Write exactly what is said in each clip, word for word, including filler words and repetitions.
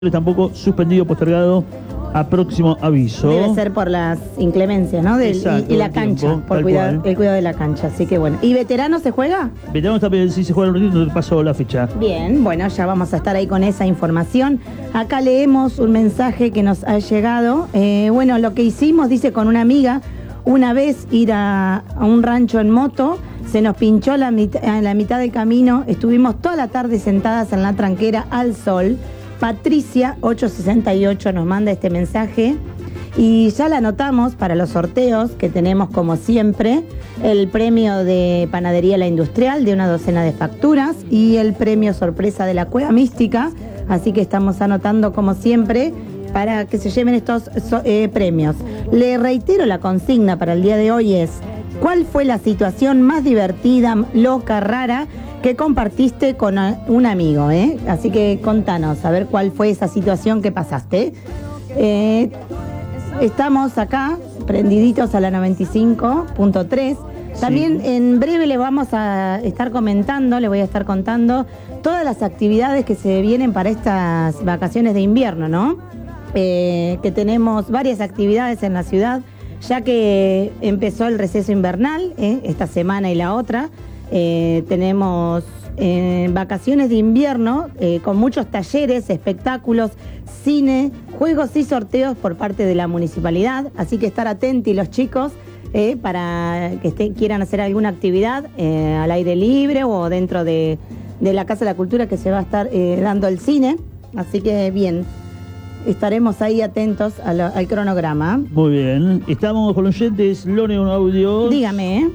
Tampoco suspendido, postergado a próximo aviso. Debe ser por las inclemencias, ¿no? Del, Exacto, y, y la el cancha, tiempo, por tal cuidar, cual. el cuidado de la cancha. Así que bueno. ¿Y veterano se juega? Veterano también, si se juega un ratito, te paso la ficha. Bien, bueno, ya vamos a estar ahí con esa información. Acá leemos un mensaje que nos ha llegado. Eh, bueno, lo que hicimos, dice, con una amiga, una vez ir a, a un rancho en moto, se nos pinchó la mit- en la mitad del camino, estuvimos toda la tarde sentadas en la tranquera al sol. Patricia ochocientos sesenta y ocho nos manda este mensaje y ya la anotamos para los sorteos que tenemos, como siempre, el premio de Panadería La Industrial de una docena de facturas y el premio sorpresa de la Cueva Mística, así que estamos anotando como siempre para que se lleven estos so, eh, premios. Le reitero, la consigna para el día de hoy es: ¿cuál fue la situación más divertida, loca, rara que compartiste con un amigo? ¿eh? Así que contanos, a ver cuál fue esa situación que pasaste. Eh, estamos acá, prendiditos a la noventa y cinco punto tres. También sí. En breve le vamos a estar comentando, le voy a estar contando todas las actividades que se vienen para estas vacaciones de invierno, ¿no? Eh, que tenemos varias actividades en la ciudad, ya que empezó el receso invernal, ¿eh? esta semana y la otra. Eh, tenemos eh, vacaciones de invierno eh, con muchos talleres, espectáculos, cine, juegos y sorteos por parte de la municipalidad, así que estar atentos los chicos eh, para que esté, quieran hacer alguna actividad eh, al aire libre o dentro de, de la Casa de la Cultura, que se va a estar eh, dando el cine, así que bien, estaremos ahí atentos a lo, al cronograma. Muy bien, estamos con los oyentes. Lone, un audio. Dígame, ¿eh?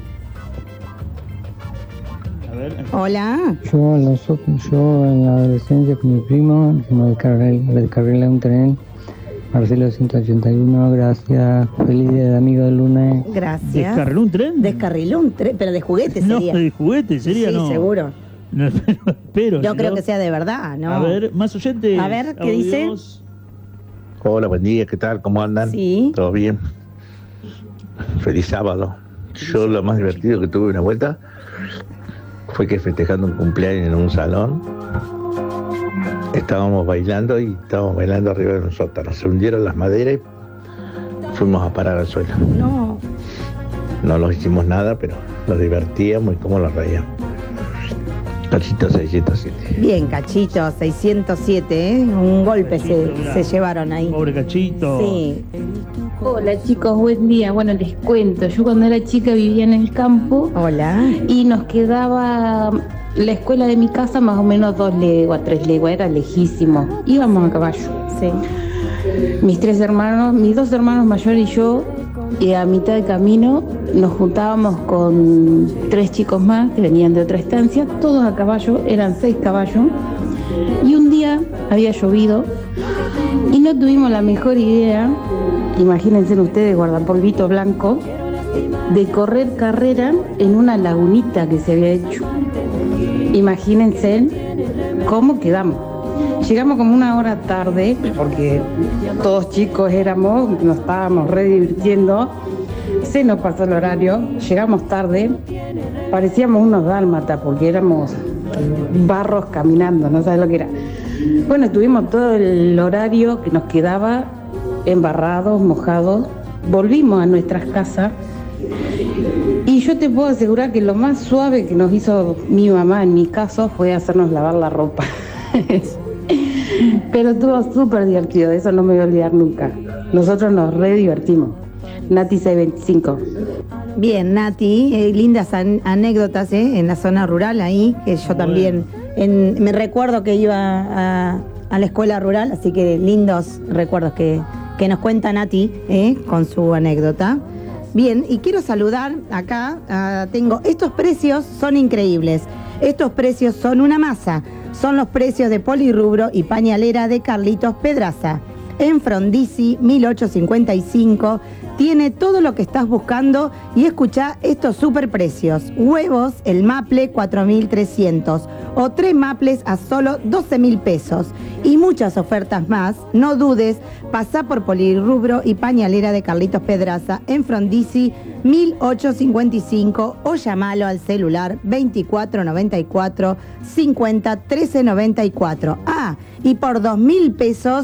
Hola. Yo, los, yo en la adolescencia con mi primo me descargué, descargué un tren, Marcelo ciento ochenta y uno, gracias, feliz día de amigo del lunes. Gracias. ¿Descarriló un tren? Descarriló un tren, pero de juguete sería. No, de juguete sería, sí, no. Sí, seguro. No, pero, pero, Yo si creo no... que sea de verdad, ¿no? A ver, más oyentes. A ver, ¿qué dice? Hola, buen día, ¿qué tal? ¿Cómo andan? Sí. ¿Todo bien? Feliz sábado. Yo lo más divertido que tuve una vuelta fue que festejando un cumpleaños en un salón, estábamos bailando y estábamos bailando arriba de un sótano. Se hundieron las maderas y fuimos a parar al suelo. No. No nos hicimos nada, pero nos divertíamos y cómo nos reíamos. Cachito seiscientos siete. Bien, Cachito seiscientos siete, ¿eh? Un golpe Cachito, se, se llevaron ahí. Pobre Cachito. Sí. Hola chicos, buen día. Bueno, les cuento, yo cuando era chica vivía en el campo. Hola. Y nos quedaba la escuela de mi casa más o menos dos leguas, tres leguas, era lejísimo. Íbamos a caballo. Sí. Mis tres hermanos, mis dos hermanos mayores y yo, y a mitad de camino nos juntábamos con tres chicos más que venían de otra estancia, todos a caballo, eran seis caballos. Y un día había llovido y no tuvimos la mejor idea, imagínense ustedes, guardapolvito blanco, de correr carrera en una lagunita que se había hecho. Imagínense cómo quedamos. Llegamos como una hora tarde, porque todos chicos éramos, nos estábamos re divirtiendo. Se nos pasó el horario, llegamos tarde, parecíamos unos dálmatas porque éramos barros caminando, no sabes lo que era. Bueno, tuvimos todo el horario que nos quedaba embarrados, mojados, volvimos a nuestras casas y yo te puedo asegurar que lo más suave que nos hizo mi mamá en mi caso fue hacernos lavar la ropa. Pero estuvo súper divertido, eso no me voy a olvidar nunca. Nosotros nos re divertimos. Nati seiscientos veinticinco. Bien, Nati, eh, lindas an anécdotas eh, en la zona rural ahí, que yo bueno. también en, me recuerdo que iba a, a la escuela rural, así que lindos recuerdos que, que nos cuenta Nati eh, con su anécdota. Bien, y quiero saludar acá, uh, tengo, estos precios son increíbles, estos precios son una masa, son los precios de Polirrubro y Pañalera de Carlitos Pedraza. en Frondizi mil ochocientos cincuenta y cinco. Tiene todo lo que estás buscando y escuchá estos super precios. Huevos, el maple cuatro mil trescientos o tres maples a solo doce mil pesos. Y muchas ofertas más. No dudes, pasá por Polirrubro y Pañalera de Carlitos Pedraza en Frondizi mil ochocientos cincuenta y cinco o llamalo al celular veinticuatro noventa y cuatro cincuenta trece noventa y cuatro. Ah, y por dos mil pesos